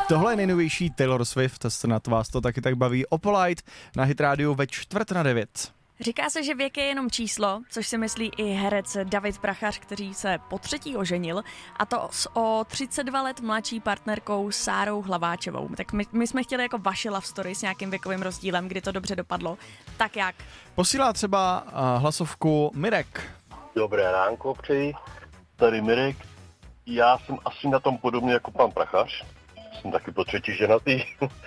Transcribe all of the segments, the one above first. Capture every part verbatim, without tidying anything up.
Tohle je nejnovější Taylor Swift, snad vás to taky tak baví. Oppolite na Hit Radio ve čtvrt na devět. Říká se, že věk je jenom číslo, což si myslí i herec David Prachař, který se po třetí oženil, a to s o třicet dva let mladší partnerkou Sárou Hlaváčevou. Tak my, my jsme chtěli jako vaše love story s nějakým věkovým rozdílem, kdy to dobře dopadlo. Tak jak? Posílá třeba uh, hlasovku Mirek. Dobré ránko přeji, tady Mirek. Já jsem asi na tom podobně jako pan Prachař. Jsem taky po třetí ženatý.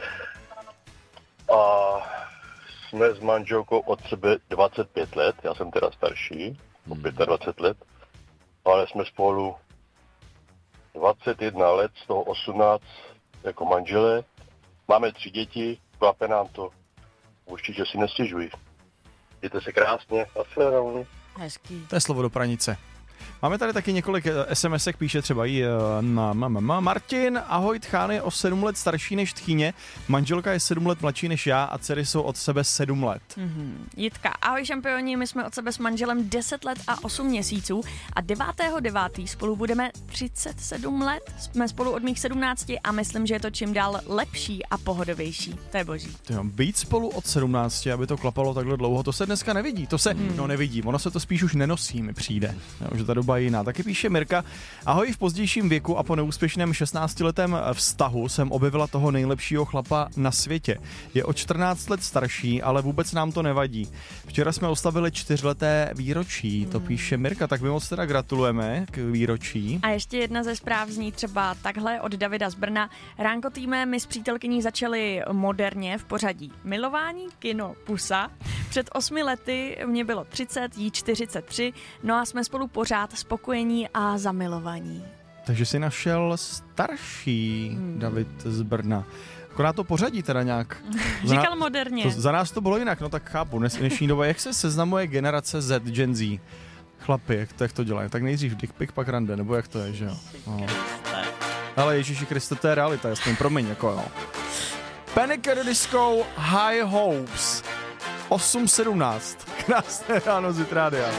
A jsme s manželkou od sebe dvacet pět let, já jsem teda starší, o dvacet pět let, ale jsme spolu dvacet jedna let, z toho osmnáct jako manželé. Máme tři děti, klape nám to, určitě si nestěžují. Mějte se krásně, nasledanou. Hezký. To je slovo do pranice. Máme tady taky několik SMSek, píše třeba i na mama. Martin, ahoj, Tchán je o sedm let starší než Tchýně, manželka je sedm let mladší než já a dcery jsou od sebe sedm let. Mm-hmm. Jitka, ahoj šampioni, my jsme od sebe s manželem deset let a osm měsíců a devátého devátého spolu budeme třicet sedm let. Jsme spolu od mých sedmnácti a myslím, že je to čím dál lepší a pohodovější. To je boží. Jo, být spolu od sedmnácti, aby to klapalo takhle dlouho, to se dneska nevidí. To se, hmm. no nevidí, ono se to spíš už nenosí, mi přijde. Jo, že ta doba je jiná. Taky píše Mirka, ahoj, v pozdějším věku a po neúspěšném šestnáctiletém vztahu jsem objevila toho nejlepšího chlapa na světě. Je o čtrnáct let starší, ale vůbec nám to nevadí. Včera jsme oslavili čtyřleté výročí, to píše Mirka, tak my moc teda gratulujeme k výročí. A ještě jedna ze zpráv zní třeba takhle od Davida z Brna. Ránko týmé, my s přítelkyní začali moderně v pořadí milování, kino, pusa. Před osmi lety mě bylo třicet, jí čtyřicet tři, no a jsme spolu pořád spokojení a zamilovaní. Takže si našel starší hmm. David z Brna. Akorát to pořadí teda nějak. Říkal moderně. To, za nás to bylo jinak, no tak chápu. Dnes, dnešní doba, jak se seznamuje generace Z, Gen Z? Chlapi, jak to, jak to dělají? Tak nejdřív dick pic, pak rande, nebo jak to je, že jo? No. Ale Ježíši Kriste, to je realita, jasně, promiň, jako jo. Panic at the Disco, High Hopes. osm sedmnáct. Krásné ráno z Hit Rádia.